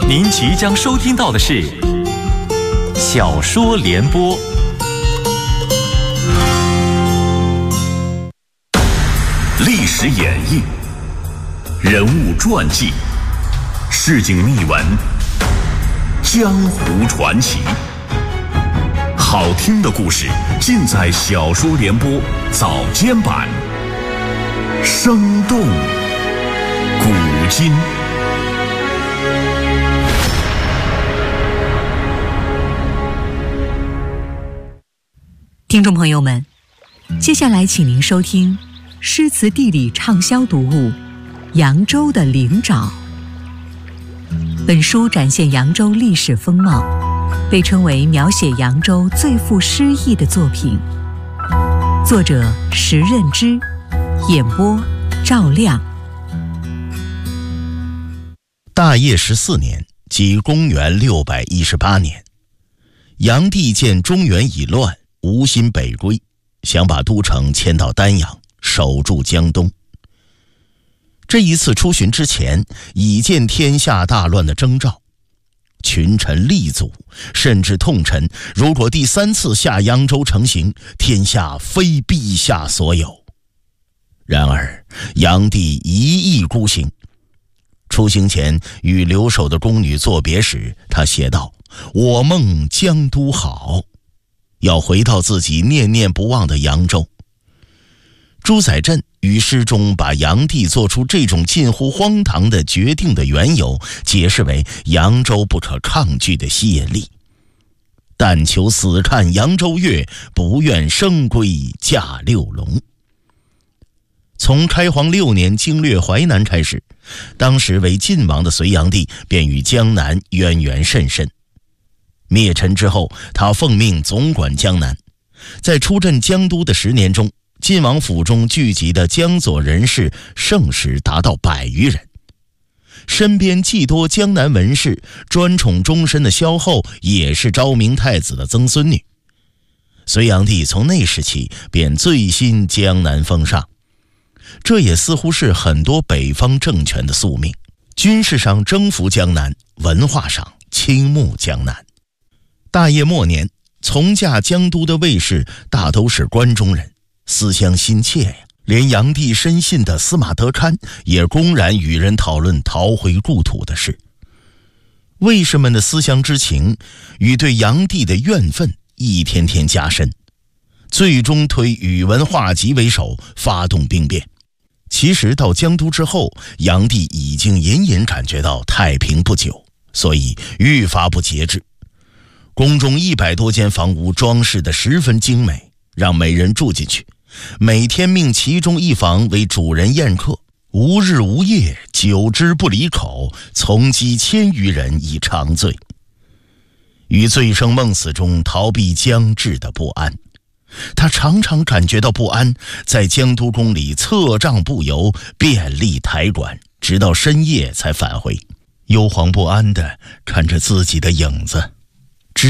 您即将收听到的是小说联播。历史演绎，人物传记，市井秘闻，江湖传奇。好听的故事尽在小说联播早间版，生动古今。 听众朋友们，接下来请您收听诗词地理畅销读物《扬州的灵沼》。本书展现扬州历史风貌，被称为描写扬州最富诗意的作品。作者石任之，演播赵亮。 大业14年，即公元618年，炀帝见中原已乱，无心北归，想把都城迁到丹阳，守住江东。这一次出巡之前，已见天下大乱的征兆，群臣立祖，甚至痛陈，如果第3次下扬州成行，天下非陛下所有。然而炀帝一意孤行。出行前与留守的宫女作别时，他写道：我梦江都好，要回到自己念念不忘的扬州。朱载镇于诗中把炀帝做出这种近乎荒唐的决定的缘由解释为扬州不可抗拒的吸引力。但求死看扬州月，不愿生归驾六龙。从开皇6年经略淮南开始，当时为晋王的隋炀帝便与江南渊源甚深。灭陈之后，他奉命总管江南。在出镇江都的10年中，晋王府中聚集的江左人士盛时达到100余人。身边既多江南文士，专宠终身的萧后也是昭明太子的曾孙女。隋炀帝从那时起便醉心江南风尚，这也似乎是很多北方政权的宿命：军事上征服江南，文化上倾慕江南。大业末年，从驾江都的卫士大都是关中人，思乡心切呀。连炀帝深信的司马德堪也公然与人讨论逃回故土的事。卫士们的思乡之情与对炀帝的怨愤一天天加深，最终推宇文化及为首，发动兵变。其实到江都之后，炀帝已经隐隐感觉到太平不久，所以愈发不节制。宫中100多间房屋装饰得十分精美，让每人住进去，每天命其中一房为主人宴客，无日无夜，酒之不离口，从击1000余人以长醉。于醉生梦死中逃避将至的不安，他常常感觉到不安，在江都宫里侧杖步游，便利抬棺，直到深夜才返回，忧惶不安地看着自己的影子。